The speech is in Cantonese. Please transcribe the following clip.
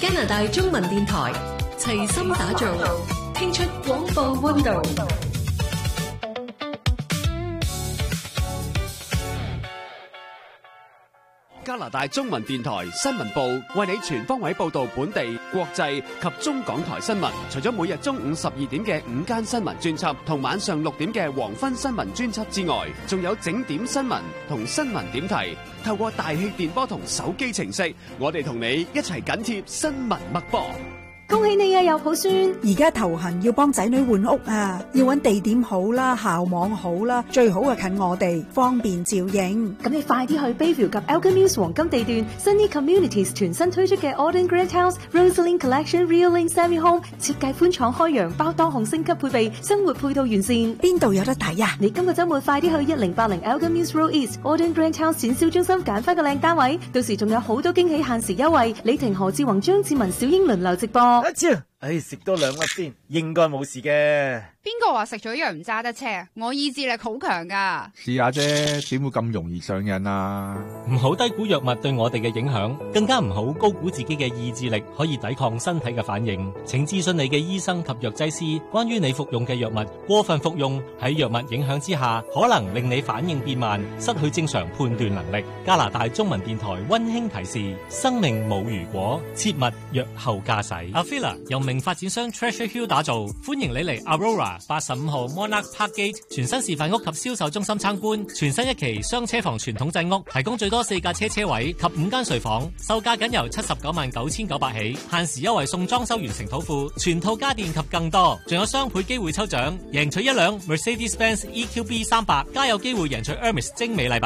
加拿大中文電台齊心打造，聽出廣播溫度。 加拿大中文電台新聞部為你全方位報道本地、國際及中港台新聞。除咗每日中午12點嘅午間新聞專輯同晚上6點嘅黃昏新聞專輯之外，仲有整點新聞同新聞點題。透過大氣電波同手機程式，我哋同你一齊緊貼新聞脈搏。 恭喜你啊，有抱孫！ 而家頭痕要幫仔女換屋啊，要揾地點好啦，校網好啦，最好係近我哋，方便照應。 咁你快啲去 Bayview 及 Elgin Mills 黃金地段 Sunny Communities 全新推出嘅 Auden Grand House Rosalind Collection Real Link Semi Home， 設計寬敞開揚，包多項升級配備，生活配套完善。 邊度有得睇啊？ 你今個週末快啲去1080 Elgin Mills Road East Auden Grand House 展銷中心揀翻個靚單位，到時仲有好多驚喜限時優惠。李婷、何志宏、張志文、小英輪流直播。 食多2粒先，應該冇事嘅。 邊個話食咗藥唔揸得車？我意志力好強噶。 試下啫，點會咁容易上癮啊？ 唔好低估藥物對我哋嘅影響，更加唔好高估自己嘅意志力可以抵抗身體嘅反應。請諮詢你嘅醫生及藥劑師，關於你服用嘅藥物。過分服用喺藥物影響之下，可能令你反應變慢，失去正常判斷能力。加拿大中文電台溫馨提示：生命冇如果，切勿藥後駕駛。Avila 由名發展商 Treasure Hill 打造，歡迎你嚟 Aurora 85號 Monarch Park Gate 全新示範屋及銷售中心參觀。全新一期雙車房傳統製屋，提供最多4架車位及5間睡房，售價僅由799900起，限時優惠送裝修完成土庫，全套家電及更多，仲有雙倍機會抽獎，贏取一輛 Mercedes-Benz EQB 300，加有機會贏取 Hermes 精美禮品。